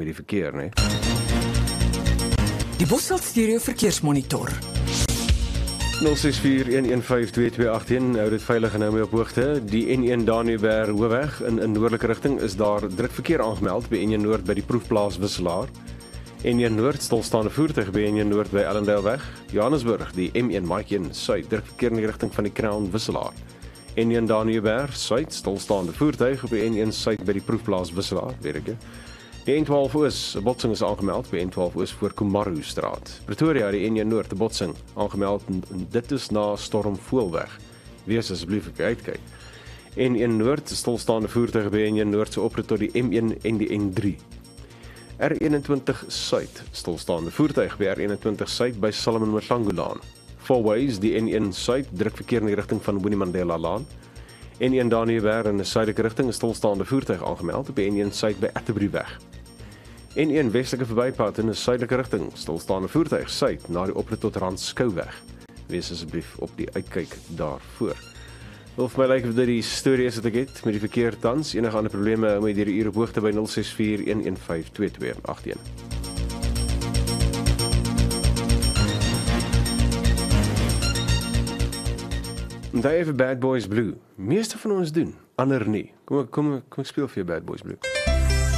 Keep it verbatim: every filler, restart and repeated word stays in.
met die verkeer, né? Die Bosveld Stereo Verkeersmonitor. nul ses vier een een vyf twee twee agt een, hou dit veilig en hou my op hoogte. Die N een Daniëberg Hoofweg in, in noordelike rigting is daar druk verkeer aangemeld by N een Noord by die proefplaas Wisselaar. N een Noord stilstaande voertuig by N een Noord by Ellendaleweg. Johannesburg, die M een Mike een Suid, druk verkeer in die rigting van die Crown Wisselaar. N een Daniëberg Suid, stilstaande voertuig op die N een Suid by die proefplaas Wisselaar, weet ek. Die N twaalf Oos, 'n botsing is aangemeld by N twaalf Oos voor Komaru straat. Pretoria, die N een Noord, 'n botsing aangemeld en, en dit is na Stormvoelweg. Wees asseblief ek uitkyk. N een Noord, stilstaande voertuig by N een Noord se oprit tot die M een en die N drie. R eenentwintig Suid, stilstaande voertuig by R eenentwintig Suid by Solomon Mhlangulaan. Fourways, die N een Suid, druk verkeer in die rigting van Winnie Mandela Laan. N een Daniëberg in die suidelike rigting is stilstaande voertuig aangemeld op die N een Suid by Atterbury-weg. N een Westelike verbypad in die suidelike rigting, stilstaande voertuig Suid na die oprit tot Randskouweg. Wees asseblief op die uitkyk daarvoor. Wil vir my lyk of dit die storie is wat ek het met die verkeer tans. Enige ander probleme hou my deur die uur op hoogte by nul ses vier een een vyf twee twee agt een. Daai even Bad Boys Blue. Meeste van ons doen, ander nie. Kom ek kom ek kom ek speel vir jou Bad Boys Blue.